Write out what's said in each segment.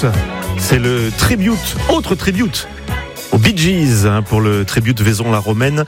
C'est le autre tribute aux Bee Gees pour le tribute Vaison-la-Romaine.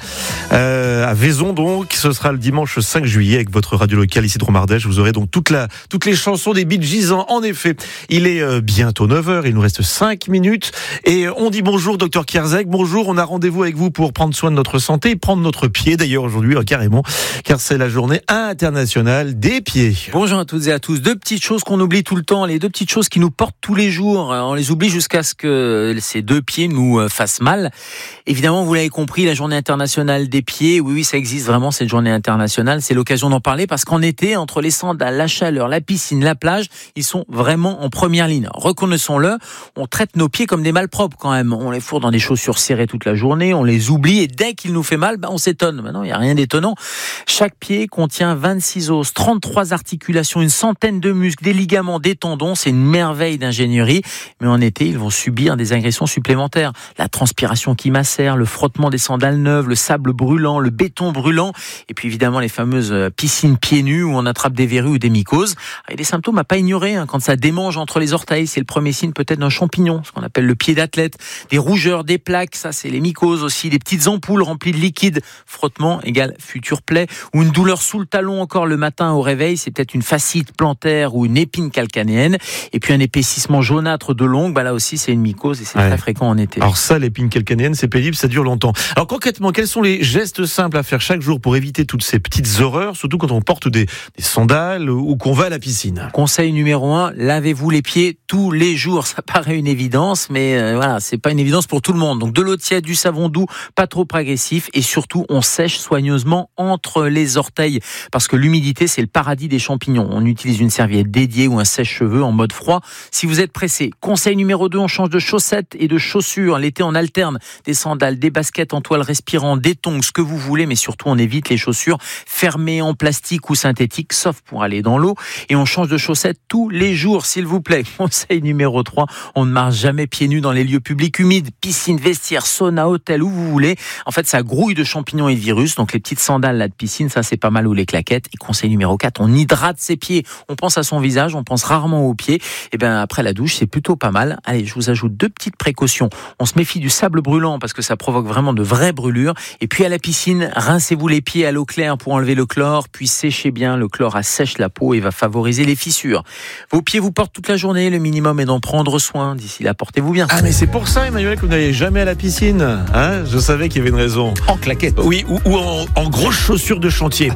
À Vaison, donc, ce sera le dimanche 5 juillet avec votre radio locale ici de Romardèche. Vous aurez donc toutes les chansons des Bee Gees. En effet, il est bientôt 9h, il nous reste 5 minutes. Et on dit bonjour, Dr Kierzek. Bonjour, on a rendez-vous avec vous pour prendre soin de notre santé et prendre notre pied, d'ailleurs, aujourd'hui, carrément, car c'est la journée internationale des pieds. Bonjour à toutes et à tous. Deux petites choses qu'on oublie tout le temps, les deux petites choses qui nous portent tous les jours. On les oublie jusqu'à ce que ces deux pieds nous fassent mal. Évidemment, vous l'avez compris, la journée internationale des pieds, oui, ça existe vraiment, cette journée internationale. C'est l'occasion d'en parler parce qu'en été, entre les sandales, la chaleur, la piscine, la plage, ils sont vraiment en première ligne. Reconnaissons-le, on traite nos pieds comme des malpropres quand même. On les fourre dans des chaussures serrées toute la journée, on les oublie et dès qu'il nous fait mal, on s'étonne. Maintenant, il n'y a rien d'étonnant. Chaque pied contient 26 os, 33 articulations, une centaine de muscles, des ligaments, des tendons. C'est une merveille d'ingénierie. Mais en été, ils vont subir des agressions supplémentaires. La transpiration qui macère, le frottement des sandales neuves, le sable brûlant, le béton brûlant, et puis évidemment les fameuses piscines pieds nus où on attrape des verrues ou des mycoses. Il y a des symptômes à pas ignorer quand ça démange entre les orteils, c'est le premier signe peut-être d'un champignon, ce qu'on appelle le pied d'athlète. Des rougeurs, des plaques, ça c'est les mycoses aussi, des petites ampoules remplies de liquide. Frottement égale future plaie, ou une douleur sous le talon encore le matin au réveil, c'est peut-être une fascite plantaire ou une épine calcanéenne. Et puis un épaississement jaunâtre de l'ongle, là aussi c'est une mycose et c'est très fréquent en été. Alors ça, l'épine calcanéenne, c'est pénible, ça dure longtemps. Alors concrètement, quels sont les gestes simples à faire chaque jour pour éviter toutes ces petites horreurs, surtout quand on porte des sandales ou qu'on va à la piscine? Conseil numéro 1, lavez-vous les pieds tous les jours. Ça paraît une évidence, mais voilà, c'est pas une évidence pour tout le monde. Donc de l'eau tiède, du savon doux, pas trop agressif, et surtout on sèche soigneusement entre les orteils parce que l'humidité c'est le paradis des champignons. On utilise une serviette dédiée ou un sèche-cheveux en mode froid si vous êtes pressé. Conseil numéro 2, on change de chaussettes et de chaussures. L'été on alterne des sandales, des baskets en toile respirant, des tongs, ce que vous voulez, mais surtout on évite les chaussures fermées en plastique ou synthétique, sauf pour aller dans l'eau, et on change de chaussettes tous les jours, s'il vous plaît. Conseil numéro 3, on ne marche jamais pieds nus dans les lieux publics humides, piscine, vestiaire, sauna, hôtel, où vous voulez. En fait, ça grouille de champignons et de virus, donc les petites sandales là de piscine, ça c'est pas mal, ou les claquettes. Et conseil numéro 4, on hydrate ses pieds. On pense à son visage, on pense rarement aux pieds. Et bien après la douche, c'est plutôt pas mal. Allez, je vous ajoute deux petites précautions. On se méfie du sable brûlant parce que ça provoque vraiment de vraies brûlures. Et puis à la piscine, rincez-vous les pieds à l'eau claire pour enlever le chlore, puis séchez bien. Le chlore assèche la peau et va favoriser les fissures. Vos pieds vous portent toute la journée, le minimum est d'en prendre soin. D'ici là, portez-vous bien. Ah mais c'est pour ça, Emmanuel, que vous n'allez jamais à la piscine. Je savais qu'il y avait une raison. En claquette. Oui, ou en grosses chaussures de chantier.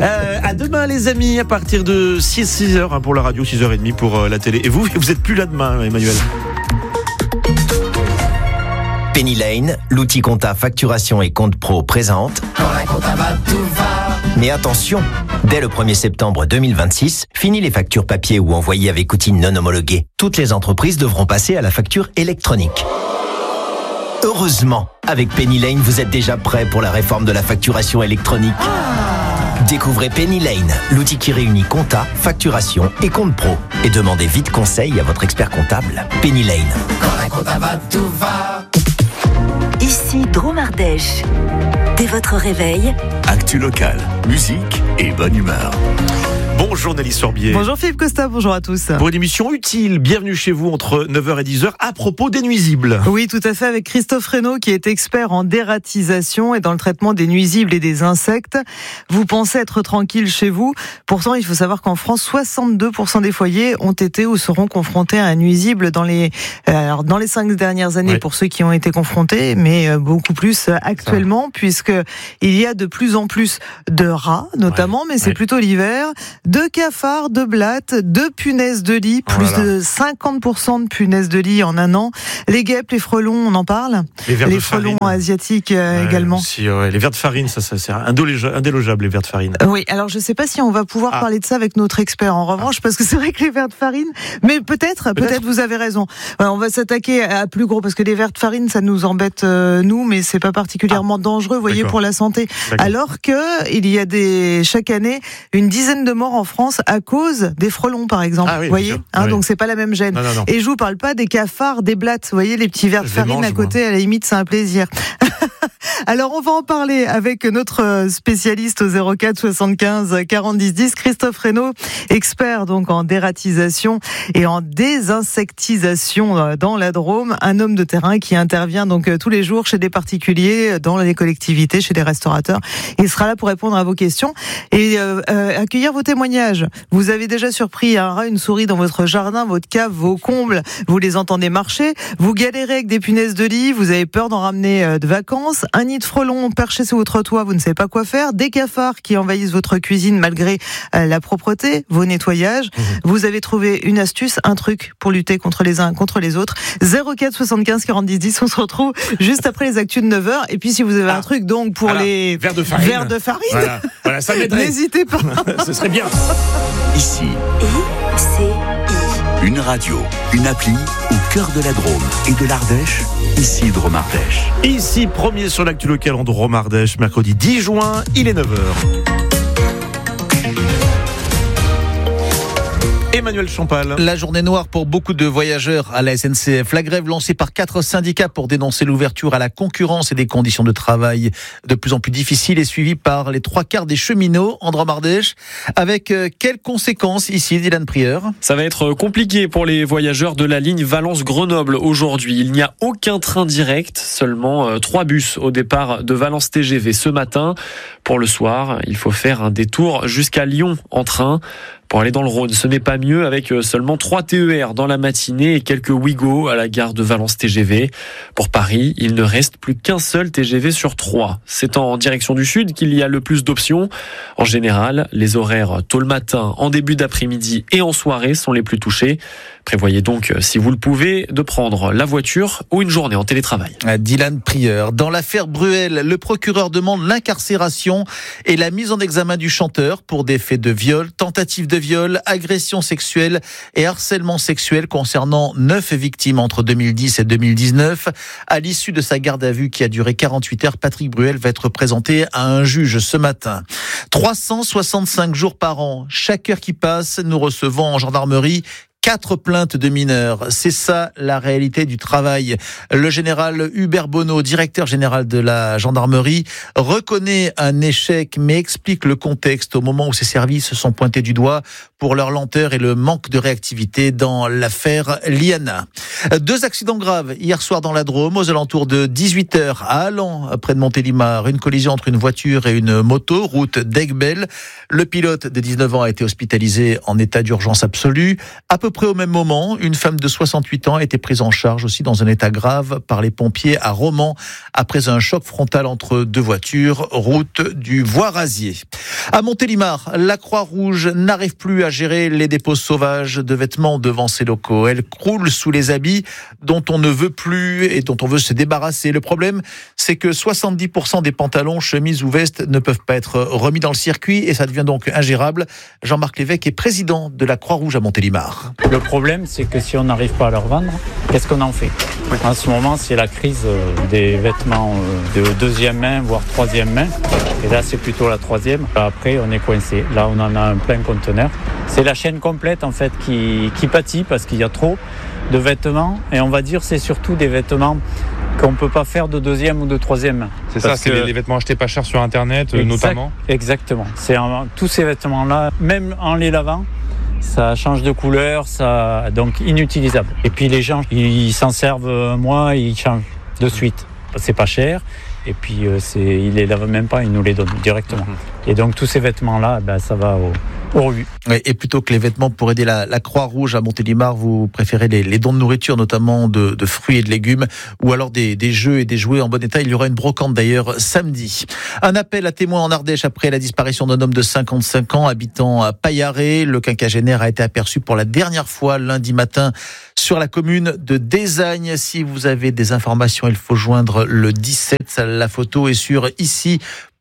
À demain les amis, à partir de 6h pour la radio, 6h30 pour la télé. Et vous êtes plus là demain, Emmanuel. Penny Lane, l'outil compta facturation et compte pro présente. Quand la compta va, tout va. Mais attention, dès le 1er septembre 2026, fini les factures papier ou envoyées avec outils non homologués. Toutes les entreprises devront passer à la facture électronique. Heureusement, avec Penny Lane, vous êtes déjà prêt pour la réforme de la facturation électronique. Découvrez Penny Lane, l'outil qui réunit compta, facturation et compte pro. Et demandez vite conseil à votre expert comptable. Penny Lane. Quand la compta va, tout va. Ici Dromardèche. Dès votre réveil, actu locale, musique et bonne humeur. Bonjour Nelly Sorbier. Bonjour Philippe Costa, bonjour à tous. Pour une émission utile, bienvenue chez vous entre 9h et 10h à propos des nuisibles. Oui, tout à fait, avec Christophe Reynaud qui est expert en dératisation et dans le traitement des nuisibles et des insectes. Vous pensez être tranquille chez vous. Pourtant, il faut savoir qu'en France, 62% des foyers ont été ou seront confrontés à un nuisible dans les 5 dernières années pour ceux qui ont été confrontés, mais beaucoup plus actuellement, puisque il y a de plus en plus de rats, notamment, mais c'est plutôt l'hiver. De cafards, de blattes, de punaises de lit, plus de 50% de punaises de lit en un an. Les guêpes, les frelons, on en parle. Les frelons asiatiques également. Aussi, les vers de farine, ça c'est indélogeable, les vers de farine. Oui, alors je ne sais pas si on va pouvoir parler de ça avec notre expert en revanche, parce que c'est vrai que les vers de farine, mais peut-être vous avez raison. On va s'attaquer à plus gros, parce que les vers de farine, ça nous embête nous, mais c'est pas particulièrement dangereux, vous voyez, pour la santé. Alors que il y a chaque année une dizaine de morts mort en France à cause des frelons, par exemple. Ah oui, vous voyez, bien sûr. Oui. Donc c'est pas la même gêne. Non. Et je vous parle pas des cafards, des blattes. Vous voyez, les petits verres de Je les farine mange, à côté, à la limite, c'est un plaisir. Alors, on va en parler avec notre spécialiste au 04 75 40 10 10, Christophe Reynaud, expert donc en dératisation et en désinsectisation dans la Drôme, un homme de terrain qui intervient donc tous les jours chez des particuliers, dans les collectivités, chez des restaurateurs. Il sera là pour répondre à vos questions et accueillir vos témoignages. Vous avez déjà surpris un rat, une souris dans votre jardin, votre cave, vos combles, vous les entendez marcher, vous galérez avec des punaises de lit, vous avez peur d'en ramener de vacances, un nid de frelons perché sur votre toit, vous ne savez pas quoi faire, des cafards qui envahissent votre cuisine malgré la propreté, vos nettoyages. Vous avez trouvé une astuce, un truc pour lutter contre les uns contre les autres. 04 75 40 10 10, on se retrouve juste après les actus de 9h. Et puis si vous avez un truc donc pour les verres de farine, voilà, ça m'aiderait. N'hésitez pas. Ce serait bien. Ici, ICI. une radio, une appli au cœur de la Drôme et de l'Ardèche. Ici Drôme Ardèche. Ici, premier sur l'actu locale en Drôme Ardèche, mercredi 10 juin, il est 9h. Emmanuel Champal. La journée noire pour beaucoup de voyageurs à la SNCF. La grève lancée par 4 syndicats pour dénoncer l'ouverture à la concurrence et des conditions de travail de plus en plus difficiles est suivie par les 3/4 des cheminots en Drôme-Ardèche. Avec quelles conséquences ici, Dylan Prieur? Ça va être compliqué pour les voyageurs de la ligne Valence-Grenoble aujourd'hui. Il n'y a aucun train direct, seulement 3 bus au départ de Valence TGV ce matin. Pour le soir, il faut faire un détour jusqu'à Lyon en train. Pour aller dans le Rhône, ce n'est pas mieux avec seulement 3 TER dans la matinée et quelques Ouigo à la gare de Valence TGV. Pour Paris, il ne reste plus qu'un seul TGV sur 3. C'est en direction du sud qu'il y a le plus d'options. En général, les horaires tôt le matin, en début d'après-midi et en soirée sont les plus touchés. Prévoyez donc, si vous le pouvez, de prendre la voiture ou une journée en télétravail. Dylan Prieur. Dans l'affaire Bruel, le procureur demande l'incarcération et la mise en examen du chanteur pour des faits de viol, tentative de viol, agression sexuelle et harcèlement sexuel concernant 9 victimes entre 2010 et 2019. À l'issue de sa garde à vue qui a duré 48 heures, Patrick Bruel va être présenté à un juge ce matin. 365 jours par an, chaque heure qui passe, nous recevons en gendarmerie 4 plaintes de mineurs. C'est ça la réalité du travail. Le général Hubert Bonneau, directeur général de la gendarmerie, reconnaît un échec mais explique le contexte au moment où ces services sont pointés du doigt pour leur lenteur et le manque de réactivité dans l'affaire Liana. 2 accidents graves hier soir dans la Drôme aux alentours de 18h à Allan, près de Montélimar. Une collision entre une voiture et une moto, route d'Aiguebel. Le pilote de 19 ans a été hospitalisé en état d'urgence absolue. À peu près au même moment, une femme de 68 ans a été prise en charge aussi dans un état grave par les pompiers à Romans après un choc frontal entre 2 voitures, route du Voirasier. À Montélimar, la Croix-Rouge n'arrive plus à gérer les dépôts sauvages de vêtements devant ses locaux. Elle croule sous les habits dont on ne veut plus et dont on veut se débarrasser. Le problème, c'est que 70% des pantalons, chemises ou vestes ne peuvent pas être remis dans le circuit et ça devient donc ingérable. Jean-Marc Lévesque est président de la Croix-Rouge à Montélimar. Le problème, c'est que si on n'arrive pas à leur vendre, qu'est-ce qu'on en fait ? En ce moment, c'est la crise des vêtements de 2e main, voire 3e main. Et là, c'est plutôt la 3e. Après, on est coincé. Là, on en a un plein conteneur. C'est la chaîne complète, en fait, qui pâtit parce qu'il y a trop de vêtements. Et on va dire, c'est surtout des vêtements qu'on ne peut pas faire de 2e ou de 3e main. C'est ça, c'est les vêtements achetés pas cher sur Internet, notamment. Exactement. Tous ces vêtements-là, même en les lavant, ça change de couleur, donc inutilisable. Et puis les gens, ils s'en servent un mois, ils changent de suite. C'est pas cher. Et puis ils les lavent même pas, ils nous les donnent directement. Et donc tous ces vêtements-là, ça va au rue. Et plutôt que les vêtements pour aider la Croix-Rouge à Montélimar, vous préférez les dons de nourriture, notamment de fruits et de légumes, ou alors des jeux et des jouets en bon état. Il y aura une brocante d'ailleurs samedi. Un appel à témoins en Ardèche après la disparition d'un homme de 55 ans habitant à Paillaré. Le quinquagénaire a été aperçu pour la dernière fois lundi matin sur la commune de Désagne. Si vous avez des informations, il faut joindre le 17. La photo est sur ici.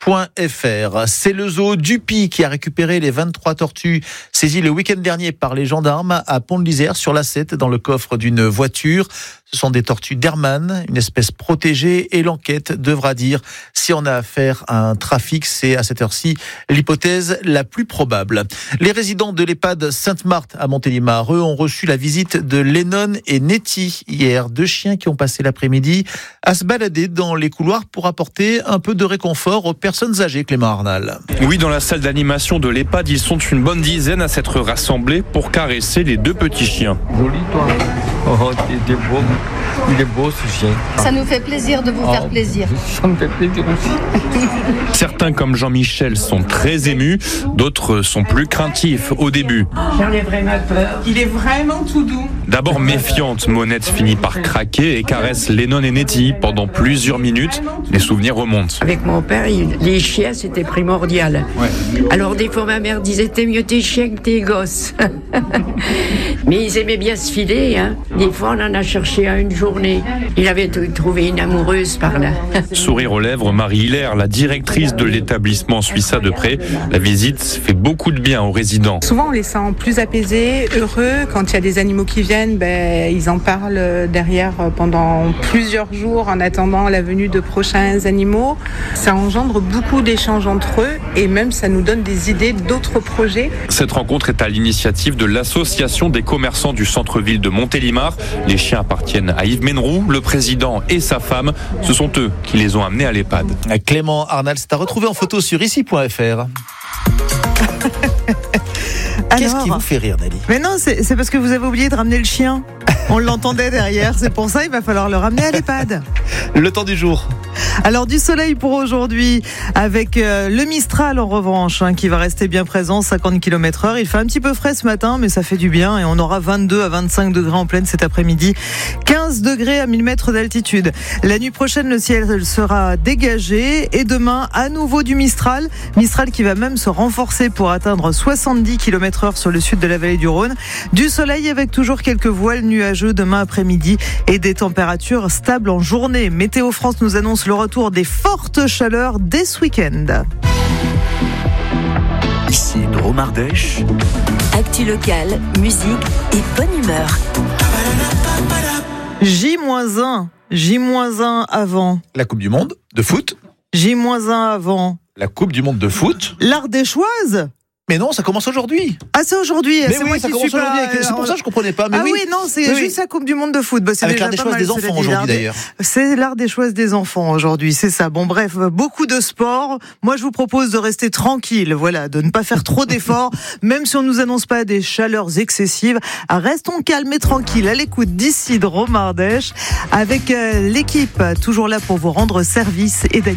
C'est le zoo Dupi qui a récupéré les 23 tortues saisies le week-end dernier par les gendarmes à Pont-de-l'Isère sur l'A7 dans le coffre d'une voiture. Ce sont des tortues d'Hermann, une espèce protégée, et l'enquête devra dire si on a affaire à un trafic. C'est à cette heure-ci l'hypothèse la plus probable. Les résidents de l'EHPAD Sainte-Marthe à Montélimar, eux, ont reçu la visite de Lennon et Nettie hier, 2 chiens qui ont passé l'après-midi à se balader dans les couloirs pour apporter un peu de réconfort aux personnes âgées. Clément Arnal. Oui, dans la salle d'animation de l'EHPAD, ils sont une bonne dizaine à s'être rassemblés pour caresser les 2 petits chiens. Joli toi. Oh, t'es beau. Il est beau ce chien. Ça nous fait plaisir de vous faire plaisir. Ça me fait plaisir aussi. Certains comme Jean-Michel sont très émus, d'autres sont plus craintifs au début. J'en ai vraiment peur. Il est vraiment tout doux. D'abord méfiante, Monette finit par craquer et caresse Lennon et Nettie pendant plusieurs minutes. Les souvenirs remontent. Avec mon père, les chiens c'était primordial. Ouais. Alors des fois ma mère disait t'es mieux tes chiens que tes gosses. Mais ils aimaient bien se filer. Hein. Des fois on en a cherché un une journée. Il avait trouvé une amoureuse par là. Sourire aux lèvres, Marie Hilaire, la directrice de l'établissement, suit ça de près. La visite fait beaucoup de bien aux résidents. Souvent on les sent plus apaisés, heureux. Quand il y a des animaux qui viennent, ils en parlent derrière pendant plusieurs jours en attendant la venue de prochains animaux. Ça engendre beaucoup d'échanges entre eux et même ça nous donne des idées d'autres projets. Cette rencontre est à l'initiative de l'association des commerçants du centre-ville de Montélimar. Les chiens appartiennent à Yves Menroux, le président et sa femme. Ce sont eux qui les ont amenés à l'EHPAD. Clément Arnal, c'est à retrouver en photo sur ici.fr. Qu'est-ce qui vous fait rire, Nelly? Mais non, c'est parce que vous avez oublié de ramener le chien. On l'entendait derrière, c'est pour ça il va falloir le ramener à l'EHPAD. Le temps du jour. Alors du soleil pour aujourd'hui avec le Mistral en revanche qui va rester bien présent, 50 km/h. Il fait un petit peu frais ce matin mais ça fait du bien et on aura 22 à 25 degrés en pleine cet après-midi, 15 degrés à 1000 mètres d'altitude. La nuit prochaine le ciel sera dégagé et demain à nouveau du Mistral qui va même se renforcer pour atteindre 70 km/h sur le sud de la vallée du Rhône. Du soleil avec toujours quelques voiles nuageux demain après-midi et des températures stables en journée. Météo France nous annonce le retour des fortes chaleurs dès ce week-end. Ici Dromardèche. Actu locale, musique et bonne humeur. J-1 avant. La Coupe du Monde de foot. J-1 avant. La Coupe du Monde de foot. L'Ardéchoise. Mais non, ça commence aujourd'hui. Ah, c'est aujourd'hui. Mais c'est oui, moi ça qui commence suis pas. aujourd'hui. C'est pour ça que je comprenais pas. Mais oui, non, c'est juste la Coupe du Monde de foot. C'est avec l'Ardéchoise des enfants aujourd'hui d'ailleurs. C'est l'Ardéchoise des enfants aujourd'hui, c'est ça. Bon, bref, beaucoup de sport. Moi, je vous propose de rester tranquille, voilà, de ne pas faire trop d'efforts, même si on nous annonce pas des chaleurs excessives. Restons calmes et tranquilles à l'écoute d'ici Dromardèche avec l'équipe toujours là pour vous rendre service et